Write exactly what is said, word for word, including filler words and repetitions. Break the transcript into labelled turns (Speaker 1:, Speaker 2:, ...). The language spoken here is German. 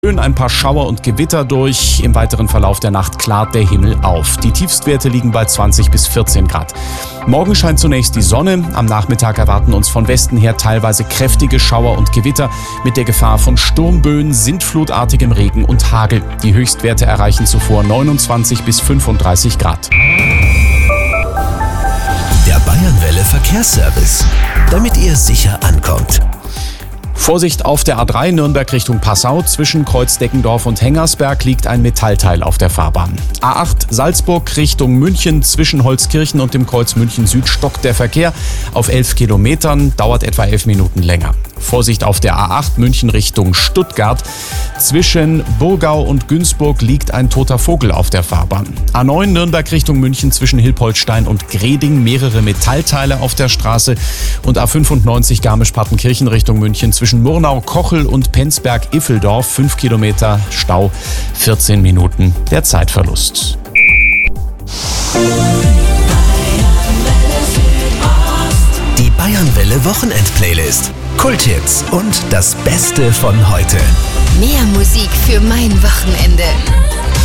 Speaker 1: Ein paar Schauer und Gewitter durch. Im weiteren Verlauf der Nacht klart der Himmel auf. Die Tiefstwerte liegen bei zwanzig bis vierzehn Grad. Morgen scheint zunächst die Sonne. Am Nachmittag erwarten uns von Westen her teilweise kräftige Schauer und Gewitter mit der Gefahr von Sturmböen, sintflutartigem Regen und Hagel. Die Höchstwerte erreichen zuvor neunundzwanzig bis fünfunddreißig Grad.
Speaker 2: Der Bayernwelle Verkehrsservice, damit ihr sicher ankommt.
Speaker 1: Vorsicht auf der A drei Nürnberg Richtung Passau. Zwischen Kreuzdeckendorf und Hengersberg liegt ein Metallteil auf der Fahrbahn. A acht Salzburg Richtung München. Zwischen Holzkirchen und dem Kreuz München Süd stockt der Verkehr auf elf Kilometern, dauert etwa elf Minuten länger. Vorsicht auf der A acht München Richtung Stuttgart. Zwischen Burgau und Günzburg liegt ein toter Vogel auf der Fahrbahn. A neun Nürnberg Richtung München zwischen Hilpoltstein und Greding mehrere Metallteile auf der Straße. Und A fünfundneunzig Garmisch-Partenkirchen Richtung München zwischen Murnau, Kochel und Penzberg-Iffeldorf fünf Kilometer Stau, vierzehn Minuten der Zeitverlust.
Speaker 2: Die Bayernwelle Wochenend-Playlist. Kulthits und das Beste von heute.
Speaker 3: Mehr Musik für mein Wochenende.